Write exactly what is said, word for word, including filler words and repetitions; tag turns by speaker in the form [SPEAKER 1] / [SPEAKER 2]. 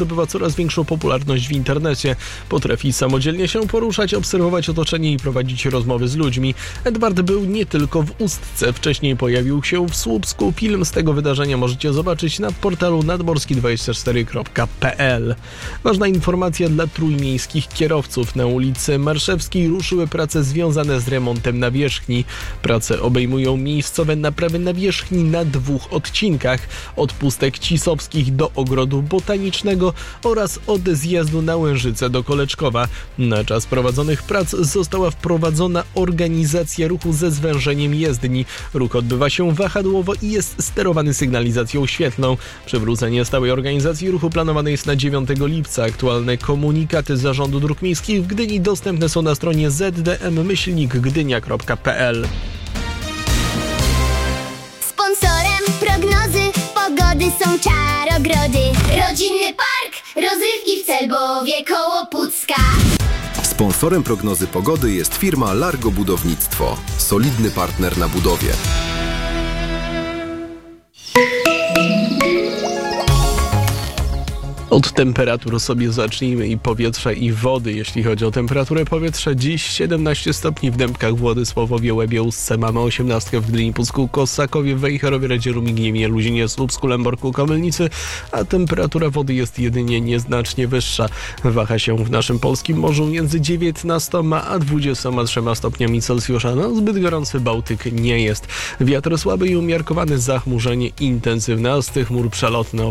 [SPEAKER 1] zdobywa coraz większą popularność w internecie. Potrafi samodzielnie się poruszać, obserwować otoczenie i prowadzić rozmowy z ludźmi. Edward był nie tylko w Ustce. Wcześniej pojawił się w Słupsku. Film z tego wydarzenia możecie zobaczyć na portalu nadmorski dwadzieścia cztery kropka p l. Ważna informacja dla trójmiejskich kierowców. Na ulicy Marszewskiej ruszyły prace związane z remontem nawierzchni. Prace obejmują miejscowe naprawy nawierzchni na dwóch odcinkach. Od Pustek Cisowskich do Ogrodu Botanicznego oraz od zjazdu na Łężyce do Koleczkowa. Na czas prowadzonych prac została wprowadzona organizacja ruchu ze zwężeniem jezdni. Ruch odbywa się wahadłowo i jest sterowany sygnalizacją świetlną. Przywrócenie stałej organizacji ruchu planowane jest na dziewiątego lipca. Aktualne komunikaty Zarządu Dróg Miejskich w Gdyni dostępne są na stronie z d m myślnik gdynia kropka p l.
[SPEAKER 2] Sponsorem prognozy pogody są Czarogrody. Rodzinny park rozrywki w Celbowie koło Pucka.
[SPEAKER 3] Sponsorem prognozy pogody jest firma Largo Budownictwo. Solidny partner na budowie.
[SPEAKER 1] Od temperatur sobie zacznijmy i powietrza i wody. Jeśli chodzi o temperaturę powietrza, dziś siedemnaście stopni w Dębkach, Władysławowie, Łebie, Ustce, mamy osiemnastkę w Gdyni, Pucku, Kosakowie, Wejherowie, Radzieru, Migniewie, Luzinie, Słupsku, Lęborku, Komylnicy, a temperatura wody jest jedynie nieznacznie wyższa. Waha się w naszym polskim morzu między dziewiętnastoma a dwudziestoma trzema stopniami Celsjusza. No, zbyt gorący Bałtyk nie jest. Wiatr słaby i umiarkowany, zachmurzenie intensywne, a z tych chmur przelotne